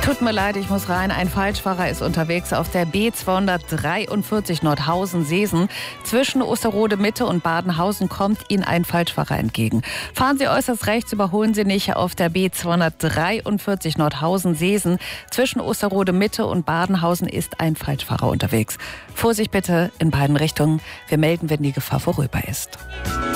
Tut mir leid, ich muss rein. Ein Falschfahrer ist unterwegs auf der B243 Nordhausen-Seesen. Zwischen Osterode Mitte und Badenhausen kommt Ihnen ein Falschfahrer entgegen. Fahren Sie äußerst rechts, überholen Sie nicht auf der B243 Nordhausen-Seesen. Zwischen Osterode Mitte und Badenhausen ist ein Falschfahrer unterwegs. Vorsicht bitte in beiden Richtungen. Wir melden, wenn die Gefahr vorüber ist.